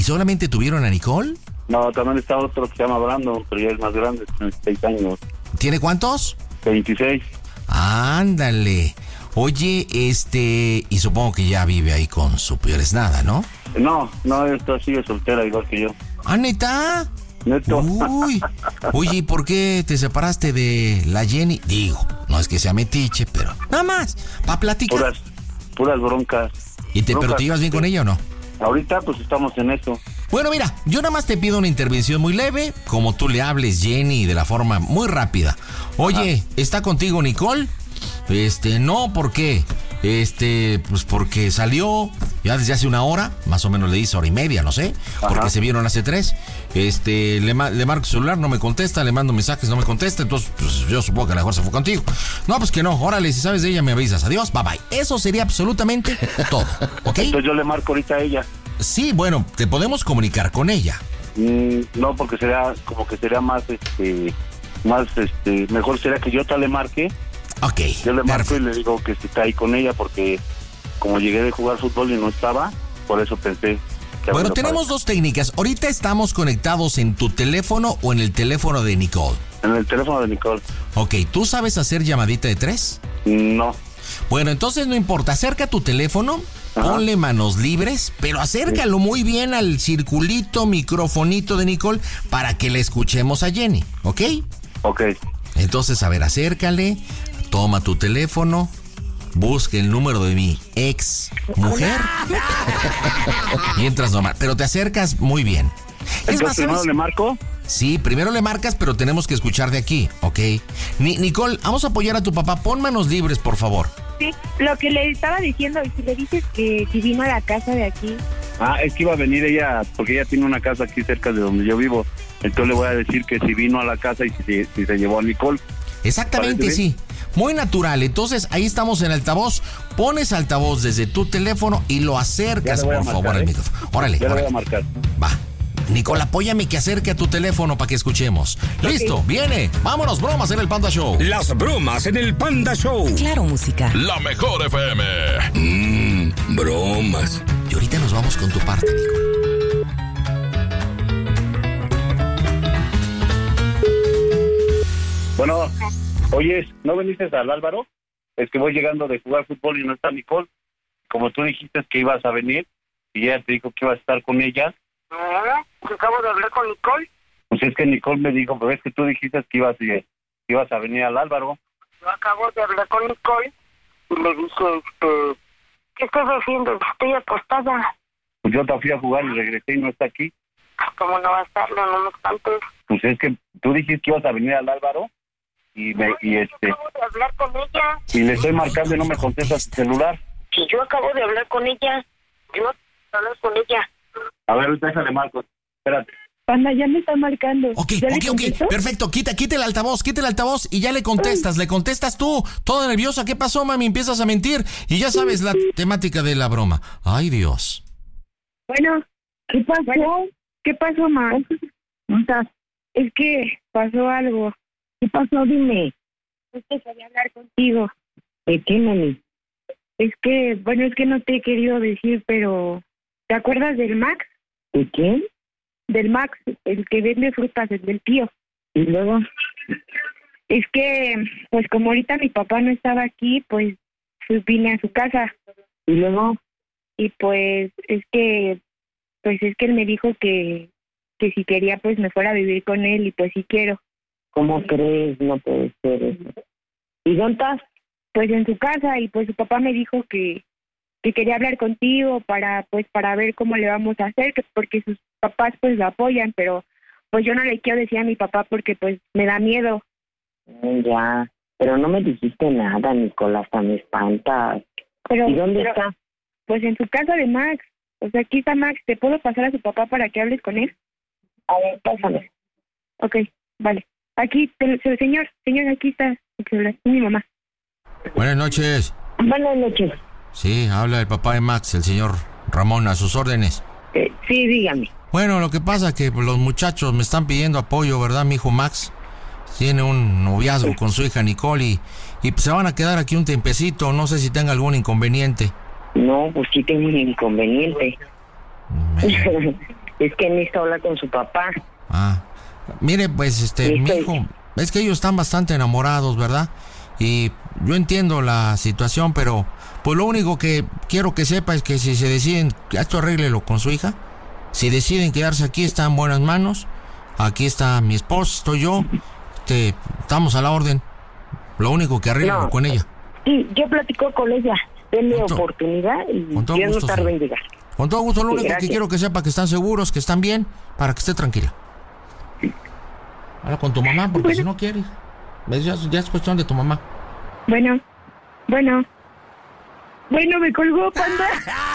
¿Y solamente tuvieron a Nicole? No, también está otro que se llama Brandon, pero ya es más grande, tiene 6 años. ¿Tiene cuántos? 26. Ándale. Oye, y supongo que ya vive ahí con su peores nada, ¿no? No, esta sigue soltera igual que yo. ¿Ah, neta? Neto. Uy. Oye, ¿y por qué te separaste de la Jenny? Digo, no es que sea metiche, pero nada más, para platicar. Puras broncas. ¿Pero te llevas bien con ella o no? Ahorita pues estamos en eso. Bueno, mira, yo nada más te pido una intervención muy leve, como tú le hables, Jenny, de la forma muy rápida. Oye, ¿está contigo Nicole? No, ¿por qué? Pues porque salió ya desde hace una hora, más o menos le dice hora y media, no sé, porque se vieron hace 3. Le marco su celular, no me contesta, le mando mensajes, no me contesta, entonces pues yo supongo que a lo mejor se fue contigo. No, pues que no, órale, si sabes de ella me avisas, adiós, bye bye. Eso sería absolutamente todo, ¿ok? Entonces yo le marco ahorita a ella. Sí, bueno, te podemos comunicar con ella. No, porque sería más, mejor sería que yo te le marque. Ok. Yo le marco y le digo que está ahí con ella porque como llegué de jugar fútbol y no estaba, por eso pensé que... Bueno, tenemos dos técnicas. Ahorita estamos conectados en tu teléfono o en el teléfono de Nicole. En el teléfono de Nicole. Ok, ¿tú sabes hacer llamadita de 3? No. Bueno, entonces no importa, acerca tu teléfono, ponle manos libres, pero acércalo muy bien al circulito, microfonito de Nicole para que le escuchemos a Jenny, ¿ok? Ok. Entonces, a ver, acércale, toma tu teléfono, busca el número de mi ex mujer y entras normal, pero te acercas muy bien. Entonces, ¿primero le marco? Sí, primero le marcas, pero tenemos que escuchar de aquí, ¿ok? Nicole, vamos a apoyar a tu papá, pon manos libres, por favor. Sí, lo que le estaba diciendo, y si le dices que si vino a la casa de aquí. Es que iba a venir ella, porque ella tiene una casa aquí cerca de donde yo vivo. Entonces le voy a decir que si vino a la casa y si se llevó a Nicole. Exactamente, sí. Muy natural. Entonces, ahí estamos en altavoz. Pones altavoz desde tu teléfono y lo acercas, por favor, al micrófono. Órale, ya órale. Lo voy a marcar. Va. Nicole, apóyame que acerque a tu teléfono para que escuchemos. Listo, viene. Vámonos, bromas en el Panda Show. Las bromas en el Panda Show. Claro, música. La mejor FM. Bromas. Y ahorita nos vamos con tu parte, Nicole. Bueno, oye, ¿no viniste al Álvaro? Es que voy llegando de jugar fútbol y no está Nicole. Como tú dijiste que ibas a venir y ella te dijo que ibas a estar con ella. Acabo de hablar con Nicole. Pues es que Nicole me dijo, pero es que tú dijiste que ibas a venir al Álvaro. Yo acabo de hablar con Nicole y le dije, ¿qué estás haciendo? Estoy acostada. Pues yo te fui a jugar y regresé y no está aquí. ¿Cómo no va a estarlo? No me espantes. Pues es que tú dijiste que ibas a venir al Álvaro y Acabo de hablar con ella. y le estoy marcando y no me contesta su celular. Si yo acabo de hablar con ella, yo hablar con ella. A ver, ahorita déjale marco. Espérate. Panda, ya me está marcando. Ok, perfecto, quita el altavoz y ya le contestas tú, toda nerviosa, ¿qué pasó, mami? Empiezas a mentir y ya sabes la temática de la broma. Ay, Dios. Bueno, ¿qué pasó? ¿Qué pasó, ma? Es que pasó algo. ¿Qué pasó? Dime. Es que quería hablar contigo. ¿De qué, mami? Es que no te he querido decir, pero ¿te acuerdas del Max? ¿De quién? Del Max, el que vende frutas, el del tío. Y luego, es que, pues como ahorita mi papá no estaba aquí, pues vine a su casa. Y luego, y pues es que él me dijo que si quería, pues me fuera a vivir con él, y pues sí quiero. ¿cómo crees? No puede ser eso. ¿Y dónde estás? Pues en su casa, y pues su papá me dijo que quería hablar contigo para ver cómo le vamos a hacer, porque sus papás pues lo apoyan, pero pues yo no le quiero decir a mi papá porque pues me da miedo. Ya, pero no me dijiste nada, Nicolás, hasta me espantas. ¿Y dónde está? Pues en su casa de Max. O sea, aquí está Max. ¿Te puedo pasar a su papá para que hables con él? A ver, pásame. Ok, vale. Aquí, señor, aquí está el celular, es mi mamá. Buenas noches. Buenas noches. Sí, habla el papá de Max, el señor Ramón, a sus órdenes. Sí, dígame. Bueno, lo que pasa es que los muchachos me están pidiendo apoyo, ¿verdad? Mi hijo Max tiene un noviazgo con su hija Nicole y se van a quedar aquí un tiempecito. No sé si tenga algún inconveniente. No, pues sí tengo un inconveniente. Es que necesita hablar con su papá. Mire, pues, mi hijo, es que ellos están bastante enamorados, ¿verdad? Y yo entiendo la situación, pero pues lo único que quiero que sepa es que si se deciden, esto arréglelo con su hija. Si deciden quedarse aquí, está en buenas manos. Aquí está mi esposa, estoy yo. Estamos a la orden. Lo único que arréglelo con ella. Sí, yo platico con ella. Denle oportunidad y Dios no tarde en llegar. Con todo gusto, lo único que quiero que sepa que están seguros, que están bien, para que esté tranquila. Habla con tu mamá, porque si no quieres, ya es cuestión de tu mamá. Bueno, me colgó, Panda.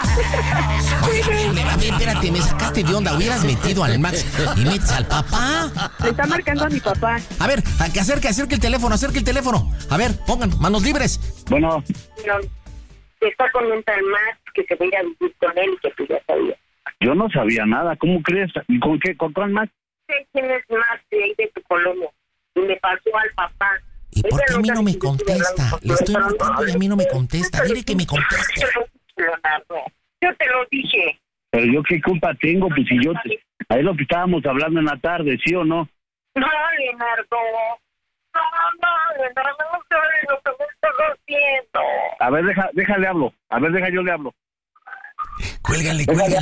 Espérate, me sacaste de onda. Hubieras metido al Max y metes al papá. Le está marcando a mi papá. A ver, que acerque el teléfono. A ver, pongan manos libres. Bueno. No, está con un tal Max que se va a ir a vivir con él y que tú ya sabías. Yo no sabía nada. ¿Cómo crees? ¿Y con qué? ¿Con cuál Max? Sé quién es Max de ahí de tu colonia. Y me pasó al papá. ¿Y por qué a mí no me contesta? Le estoy marcando y a mí no me contesta. Dile que me conteste. Yo te lo dije. Pero yo qué culpa tengo, pues si yo... Es lo que estábamos hablando en la tarde, ¿sí o no? No, Leonardo. No, Leonardo, no sabes lo que me estás haciendo. A ver, déjale hablo. A ver, yo le hablo. Cuélgale.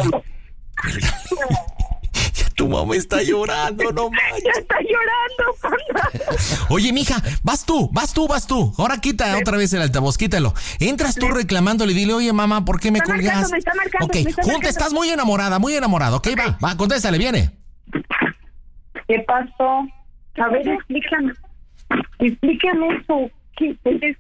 Tu mamá está llorando, no manches. Ya está llorando, Panda. Oye, mija, vas tú. Ahora quita otra vez el altavoz, quítalo. Entras tú reclamándole y dile, oye, mamá, ¿por qué me colgas? Me está marcando. Ok, Junta, estás muy enamorado. Ok, va, contéstale, viene. ¿Qué pasó? A ver, explícame eso. Pues es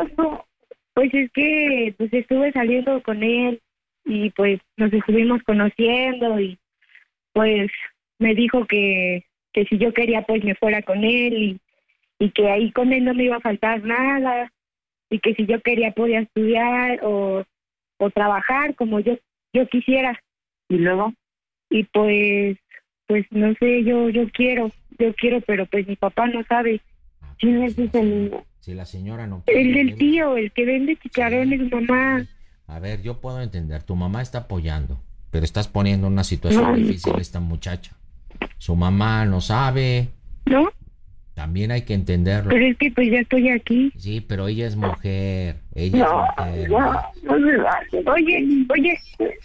que estuve saliendo con él y pues nos estuvimos conociendo y pues me dijo que si yo quería pues me fuera con él y que ahí con él no me iba a faltar nada y que si yo quería podía estudiar o trabajar como yo quisiera. ¿Y luego? Y pues no sé, yo quiero, pero pues mi papá no sabe. ¿Quién es ese niño? Si la señora no... El del tío, el que vende chicharrones, mamá. A ver, yo puedo entender, tu mamá está apoyando, pero estás poniendo en una situación difícil a esta muchacha. Su mamá no sabe. ¿No? También hay que entenderlo. Pero es que pues ya estoy aquí. Sí, pero ella es mujer. No me vale. Oye.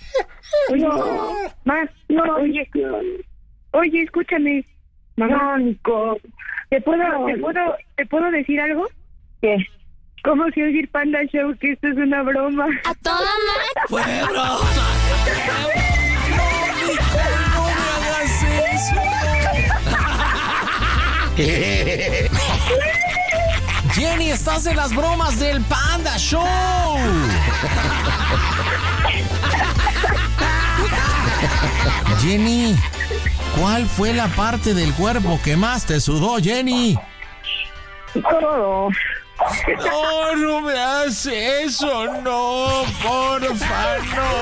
Más, no, oye, escúchame. Mamá, Nicole. ¿Te puedo decir algo? ¿Qué? ¿Cómo se oye Panda Show? Que esto es una broma. ¡A toda madre! ¡Fue broma! ¡No me hagas eso! Jenny, estás en las bromas del Panda Show. Jenny, ¿cuál fue la parte del cuerpo que más te sudó, Jenny? Todo. No me hagas eso, no, porfa,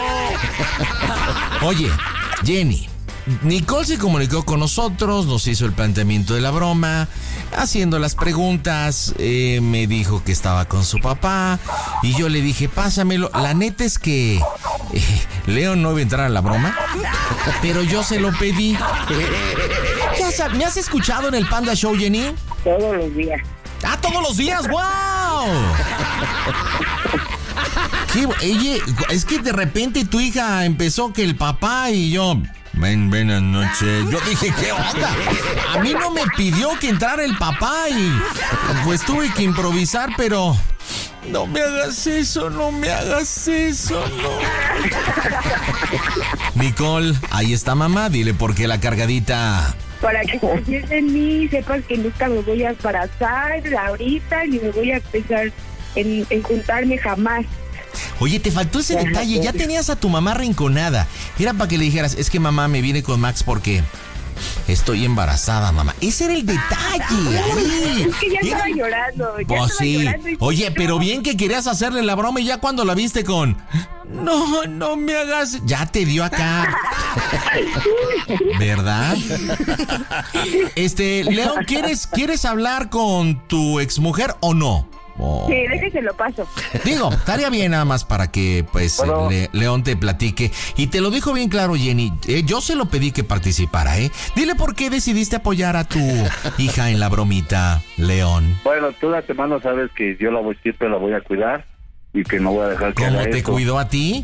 no. Oye, Jenny, Nicole se comunicó con nosotros, nos hizo el planteamiento de la broma, haciendo las preguntas, me dijo que estaba con su papá y yo le dije, pásamelo. La neta es que Leo no iba a entrar a la broma, pero yo se lo pedí. ¿Me has escuchado en el Panda Show, Jenny? Todos los días. ¡Ah, todos los días! ¡Wow! Oye, es que de repente tu hija empezó que el papá y yo... Buenas noches. Yo dije, ¿qué onda? A mí no me pidió que entrara el papá y pues tuve que improvisar, pero... No me hagas eso, no. Nicole, ahí está mamá, dile por qué la cargadita... Para que confíes en mí, sepas que nunca me voy a embarazar ahorita, ni me voy a pensar en juntarme jamás. Oye, te faltó ese detalle, ya tenías a tu mamá arrinconada. Era para que le dijeras, es que mamá me vine con Max porque estoy embarazada, mamá. Ese era el detalle. Ay, es que ya estaba llorando. Pues sí. Oye, pero bien que querías hacerle la broma y ya cuando la viste con... No me hagas... Ya te dio acá. ¿Verdad? León, ¿quieres hablar con tu exmujer o no? Sí, déjese lo paso. Digo, estaría bien nada más para que pues Bueno. León te platique. Y te lo dijo bien claro, Jenny. Yo se lo pedí que participara, ¿eh? Dile por qué decidiste apoyar a tu hija en la bromita, León. Bueno, tú la semana sabes que yo siempre la voy a cuidar y que no voy a dejar que ¿Cómo haga te esto. cuidó a ti?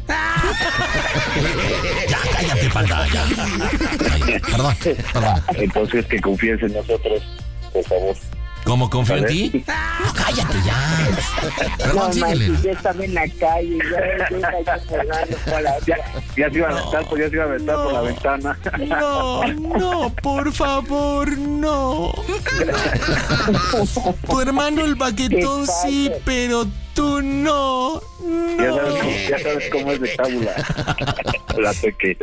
Ya, cállate, panda, ya. Perdón. Entonces que confíes en nosotros, por favor. ¿Cómo confío en ¿Vale? ti? No, cállate ya. Perdón, síguele. Yo estaba en la calle, Ya se iba a aventar, pues ya se iba a aventar por la ventana. No, por favor, no. Tu hermano el baquetón sí, pero tú no. Ya sabes cómo es de tábula. La peque.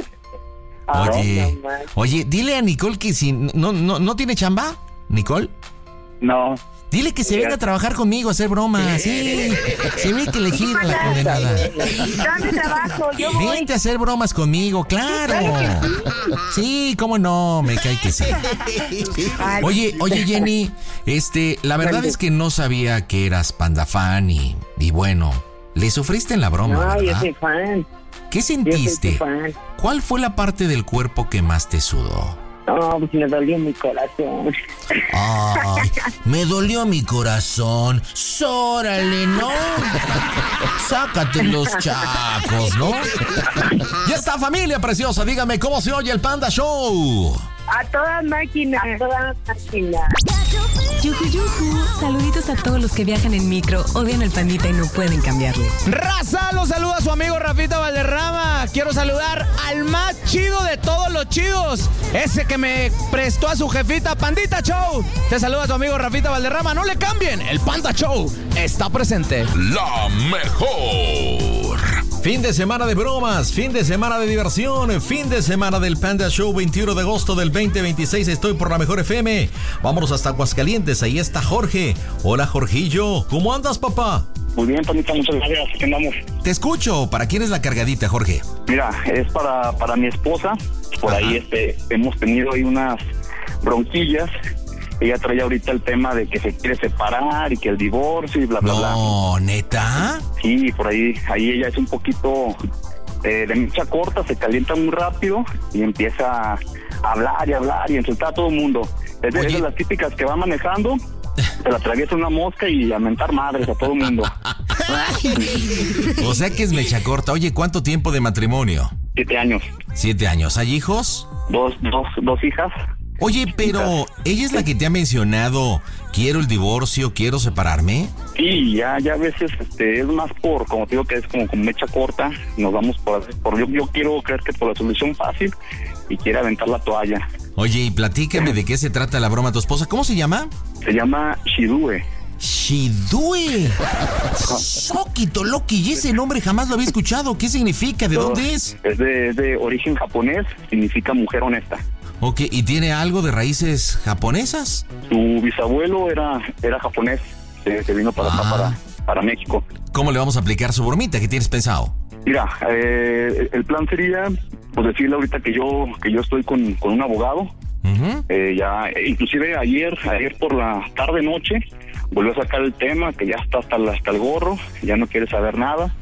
Oye, dile a Nicole que si no tiene chamba, Nicole. No. Dile que se venga a trabajar conmigo a hacer bromas. Sí, se ve que le gira la condenada. ¿Dónde trabajo? Yo voy. Vente a hacer bromas conmigo, claro. Sí, cómo no, me cae que sí. Oye, Jenny, la verdad es que no sabía que eras Panda fan y bueno, le sufriste en la broma, No, yo ¿verdad? soy fan. ¿Qué Yo soy sentiste? tu fan. ¿Cuál fue la parte del cuerpo que más te sudó? No, pues me dolió mi corazón. Ay, me dolió mi corazón. Sórale, ¿no? Sácate los chacos, ¿no? Ya está, familia preciosa. Dígame, ¿cómo se oye el Panda Show? A toda máquina. Yuju yuju, saluditos a todos los que viajan en micro, odian el pandita y no pueden cambiarle. Raza, los saluda su amigo Rafita Valderrama. Quiero saludar al más chido de todos los chidos, ese que me prestó a su jefita Pandita Show. Te saluda tu amigo Rafita Valderrama. No le cambien, el Panda Show está presente. La mejor. Fin de semana de bromas, fin de semana de diversión, fin de semana del Panda Show 21 de agosto del 2026. Estoy por la mejor FM. Vámonos hasta Aguascalientes. Ahí está Jorge. Hola, Jorgillo. ¿Cómo andas, papá? Muy bien, Panita, muchas gracias. Aquí andamos. Te escucho. ¿Para quién es la cargadita, Jorge? Mira, es para mi esposa. Por ahí hemos tenido ahí unas bronquillas. Ella trae ahorita el tema de que se quiere separar y que el divorcio y bla, bla, bla. No, ¿neta? Sí, por ahí ella es un poquito de mecha corta, se calienta muy rápido y empieza a hablar y insultar a todo el mundo. Es de las típicas que va manejando, se la atraviesa una mosca y a mentar madres a todo el mundo. O sea que es mecha corta. Oye, ¿cuánto tiempo de matrimonio? 7 años. 7 años. ¿Hay hijos? Dos hijas. Oye, pero ella es la que te ha mencionado, quiero el divorcio, quiero separarme. Sí, ya a veces es más como te digo, que es como con mecha corta, nos vamos por yo quiero creer que por la solución fácil y quiere aventar la toalla. Oye, y platícame de qué se trata la broma de tu esposa. ¿Cómo se llama? Se llama Shidue. Shidue. Soquito Loki, y ese nombre jamás lo había escuchado. ¿Qué significa? ¿De dónde es? Es de origen japonés, significa mujer honesta. Ok, ¿y tiene algo de raíces japonesas? Su bisabuelo era japonés, se vino para acá, para México. ¿Cómo le vamos a aplicar su bromita? ¿Qué tienes pensado? Mira, el plan sería, pues decirle ahorita que yo estoy con un abogado. Uh-huh. Ya, inclusive ayer por la tarde noche volvió a sacar el tema que ya está hasta el gorro, ya no quiere saber nada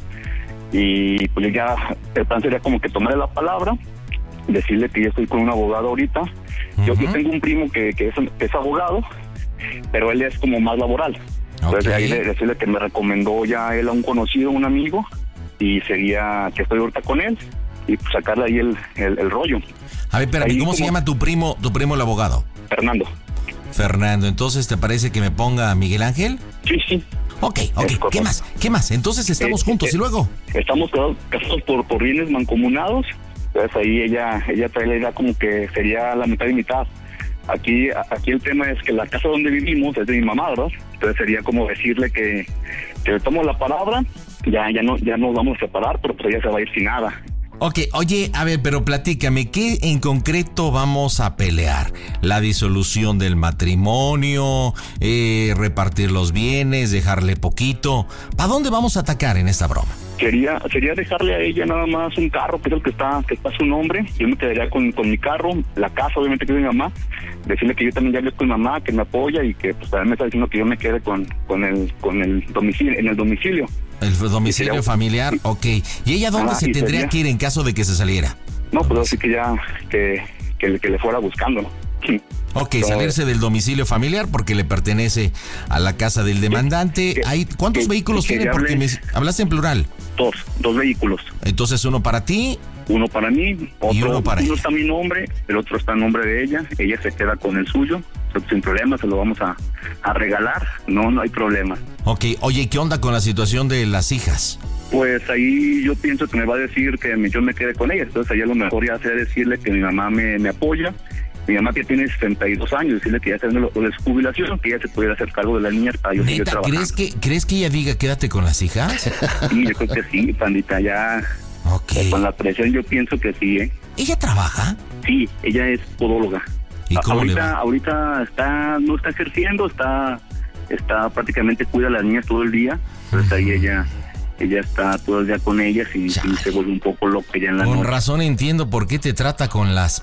y pues ya el plan sería como que tomarle la palabra, decirle que yo estoy con un abogado ahorita. Uh-huh. Yo tengo un primo que es abogado, pero él es como más laboral. Entonces ahí decirle que me recomendó ya él a un conocido, un amigo, y sería que estoy ahorita con él y pues sacarle ahí el rollo. A ver, espérame, ¿cómo se llama tu primo el abogado? Fernando, entonces ¿te parece que me ponga Miguel Ángel? Sí. Ok, ¿qué más? Entonces estamos juntos, ¿y luego? Estamos casados por bienes mancomunados. Entonces ahí ella trae la idea como que sería la mitad y mitad. Aquí el tema es que la casa donde vivimos es de mi mamá, ¿verdad? Entonces sería como decirle que le tomo la palabra, ya nos vamos a separar, pero pues ella se va a ir sin nada. Ok, oye, a ver, pero platícame, ¿qué en concreto vamos a pelear? ¿La disolución del matrimonio? ¿Repartir los bienes? ¿Dejarle poquito? ¿Para dónde vamos a atacar en esta broma? Sería dejarle a ella nada más un carro, que es el que está a su nombre. Yo me quedaría con mi carro, la casa obviamente que es mi mamá. Decirle que yo también ya hablé con mi mamá, que me apoya y que pues también me está diciendo que yo me quede con el domicilio, en el domicilio. El domicilio sería, familiar, ok. ¿Y ella dónde se tendría que ir en caso de que se saliera? No, pues así que ya que le fuera buscando, ¿no? Ok, salirse del domicilio familiar porque le pertenece a la casa del demandante. ¿Cuántos vehículos tiene? Porque me hablaste en plural. Dos vehículos. Entonces, uno para ti. Uno para mí, uno está a mi nombre, el otro está a nombre de ella. Ella se queda con el suyo, sin problema, se lo vamos a regalar. No hay problema. Ok, oye, ¿qué onda con la situación de las hijas? Pues ahí yo pienso que me va a decir que yo me quede con ella. Entonces ahí a lo mejor ya sea decirle que mi mamá me apoya. Mi mamá que tiene 62 años, decirle que ya está haciendo lo de su jubilación, que ella se pudiera hacer cargo de las niñas para yo seguir trabajando. ¿Crees que ella diga quédate con las hijas? Sí, yo creo que sí, pandita, ya. Okay. Con la presión yo pienso que sí, ¿eh? ¿Ella trabaja? Sí, ella es podóloga. ¿Y cómo ahorita no está ejerciendo, está prácticamente cuida a las niñas todo el día. Entonces ahí ella está todo el día con ellas y se vuelve un poco loca ya en la noche. Con razón entiendo por qué te trata con las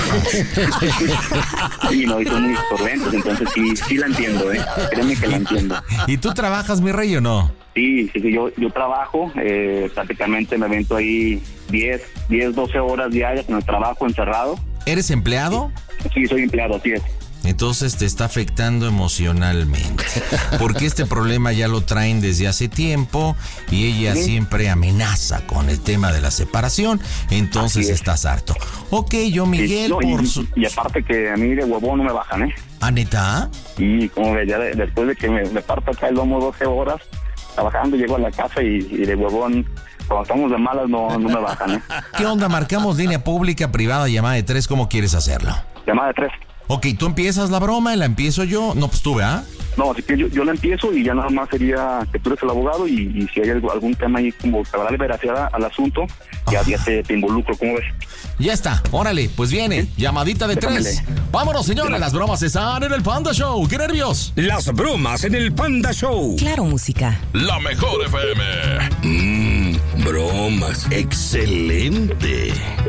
Sí, no, y son muy estorbentes, entonces sí la entiendo, créeme que la entiendo. ¿Y tú trabajas, mi rey, o no? Sí, yo trabajo, prácticamente me avento ahí 10, 12 horas diarias en el trabajo encerrado. ¿Eres empleado? Sí, soy empleado, así es. Entonces te está afectando emocionalmente, porque este problema ya lo traen desde hace tiempo y ella siempre amenaza con el tema de la separación, entonces estás harto. Ok, yo Miguel, y aparte que a mí de huevón no me bajan, ¿Ah, neta? Y como que ya después de que me parto acá el lomo 12 horas trabajando, llego a la casa y de huevón, cuando estamos de malas no me bajan, ¿Qué onda? Marcamos línea pública, privada, llamada de 3, ¿cómo quieres hacerlo? Llamada de 3. Ok, ¿tú empiezas la broma? ¿La empiezo yo? No, pues tú, ¿verdad? No, así que yo la empiezo y ya nada más sería que tú eres el abogado y si hay algún tema ahí como para darle veracidad al asunto, ya te involucro, ¿cómo ves? Ya está, órale, pues viene, llamadita de 3. Vámonos, señores, las bromas están en el Panda Show. ¡Qué nervios! Las bromas en el Panda Show. Claro, música. La mejor FM. Bromas. Excelente.